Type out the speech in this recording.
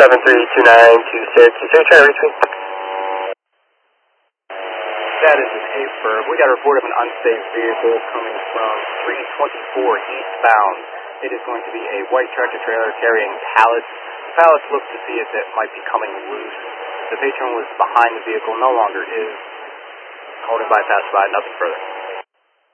7329 to Syracuse. Are you trying to reach me? That is an affirm. We got a report of an unsafe vehicle coming from 324 eastbound. It is going to be a white tractor trailer carrying pallets. The pallets look to see if it might be coming loose. The patron was behind the vehicle, no longer is. Holding bypass by, nothing further.